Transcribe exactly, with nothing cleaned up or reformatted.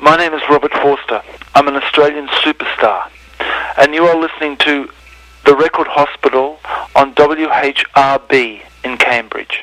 My name is Robert Forster. I'm an Australian superstar, and you are listening to The Record Hospital on W H R B in Cambridge.